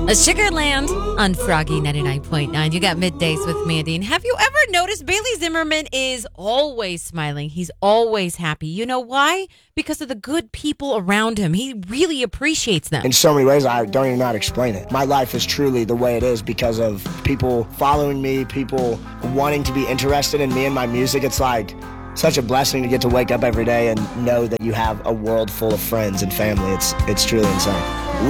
A Sugarland on Froggy 99.9. You got Middays with Mandy. And have you ever noticed Bailey Zimmerman is always smiling? He's always happy. You know why? Because of the good people around him. He really appreciates them. In so many ways, I don't even know how to explain it. My life is truly the way it is because of people following me, people wanting to be interested in me and my music. It's like such a blessing to get to wake up every day and know that you have a world full of friends and family. It's truly insane.